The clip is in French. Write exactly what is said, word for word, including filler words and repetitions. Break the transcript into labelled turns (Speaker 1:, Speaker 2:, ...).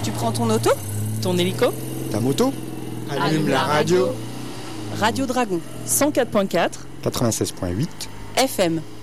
Speaker 1: Tu prends ton auto, ton hélico,
Speaker 2: ta moto,
Speaker 3: allume la radio.
Speaker 1: Radio Dragon,
Speaker 4: cent quatre virgule quatre,
Speaker 2: quatre-vingt-seize virgule huit
Speaker 1: F M.